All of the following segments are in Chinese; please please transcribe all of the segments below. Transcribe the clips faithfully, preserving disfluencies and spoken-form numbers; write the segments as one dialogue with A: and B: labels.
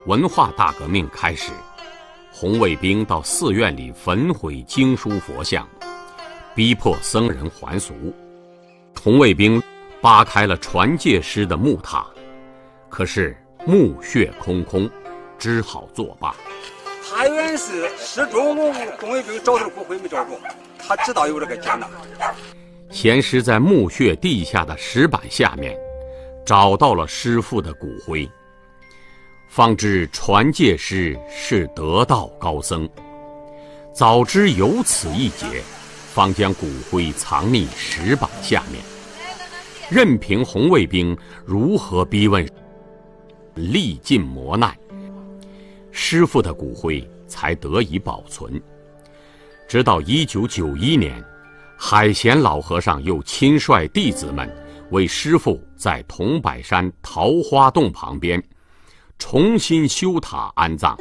A: 文化大革命开始，红卫兵到寺院里焚毁经书佛像，逼迫僧人还俗。红卫兵扒开了传戒师的木塔，可是墓穴空空，只好作罢。
B: 他原是始终红卫兵找他骨灰没找着，他知道有这个劫难。
A: 贤师在墓穴地下的石板下面找到了师父的骨灰，方知传戒师是得道高僧，早知有此一劫，方将骨灰藏匿石板下面，任凭红卫兵如何逼问，历尽磨难，师父的骨灰才得以保存。直到一九九一年，海贤老和尚又亲率弟子们为师父在桐柏山桃花洞旁边重新修塔安葬。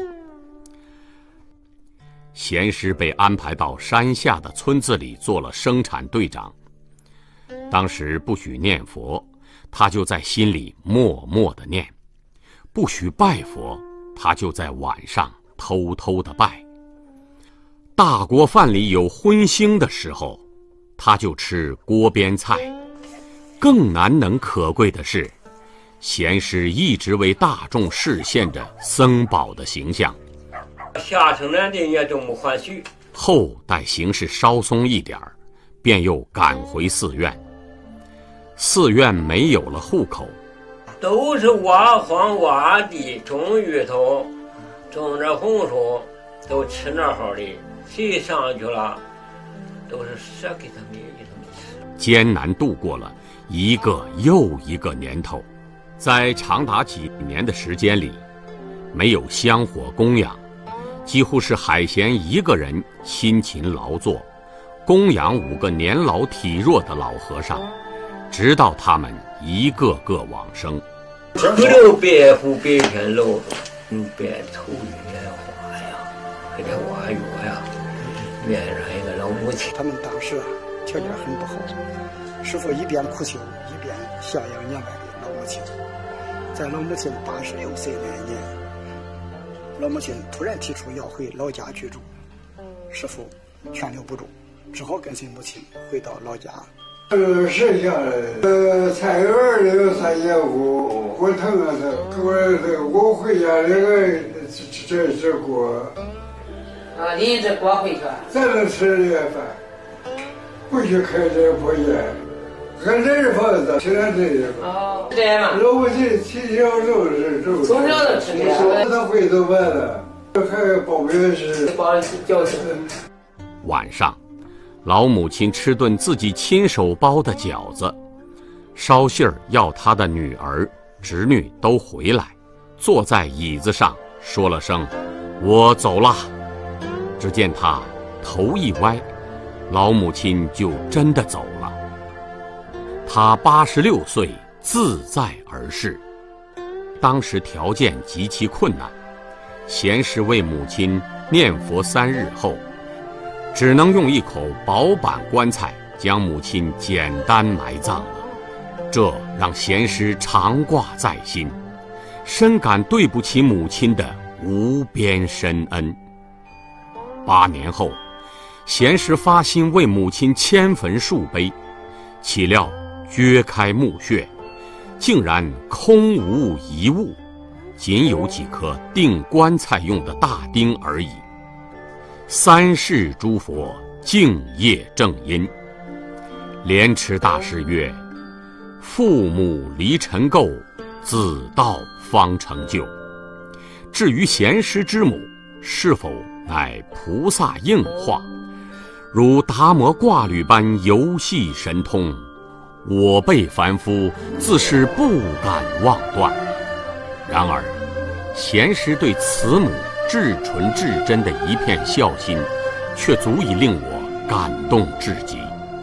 A: 贤师被安排到山下的村子里做了生产队长。当时不许念佛，他就在心里默默地念；不许拜佛，他就在晚上偷偷地拜。大锅饭里有荤腥的时候，他就吃锅边菜。更难能可贵的是，贤师一直为大众示现着僧宝的形象。
C: 下城南的也都没还许。
A: 后待形势稍松一点儿，便又赶回寺院。寺院没有了户口，
C: 都是挖荒挖地，种芋头，种着红薯，都吃那好的。谁上去了，都是舍给他们给他们吃。
A: 艰难度过了一个又一个年头，在长达几年的时间里，没有香火供养，几乎是海贤一个人辛勤劳作，供养五个年老体弱的老和尚，直到他们一个个往生。
C: 不留白虎白天露着，用白头月花呀，给这挖药呀，面上一个老母亲。
D: 他们当时啊条件很不好，师父一边苦修，一边孝养年迈的老母亲。在老母亲八十六岁那年，老母亲突然提出要回老家居住，师父劝留不住，只好跟随母亲回到老家。
E: 呃，剩下来，呃，菜园里有三节骨，骨疼啊，他我这我回家那个这这锅。
F: 啊，拎着锅回去。
E: 咱能吃这个饭，不许开这破烟，俺这是房子，吃点这个。
F: 哦，这样嘛。
E: 老母亲从小就是这。
F: 从小就吃这个。
E: 他会做饭了，还包面是。
F: 包饺子。
A: 晚上，老母亲吃顿自己亲手包的饺子，捎信儿要她的女儿、侄女都回来，坐在椅子上说了声“我走了”。只见她头一歪，老母亲就真的走了。她八十六岁，自在而逝。当时条件极其困难，贤师为母亲念佛三日后，只能用一口薄板棺材将母亲简单埋葬了。这让贤师常挂在心，深感对不起母亲的无边深恩。八年后，贤师发心为母亲迁坟树碑，岂料掘开墓穴，竟然空无一物，仅有几颗钉棺材用的大钉而已。三世诸佛敬业正因。莲池大师曰：父母离尘垢，子道方成就。至于贤师之母是否乃菩萨应化，如达摩挂履般游戏神通，我辈凡夫自是不敢妄断。然而贤师对慈母至纯至真的一片孝心，却足以令我感动至极。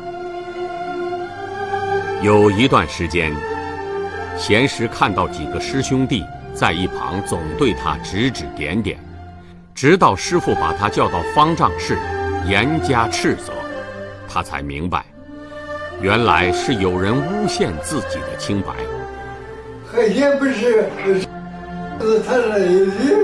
A: 有一段时间，贤师看到几个师兄弟在一旁总对他指指点点，直到师父把他叫到方丈室严加斥责，他才明白，原来是有人诬陷自己的清白。
E: 海贤不是是太累的。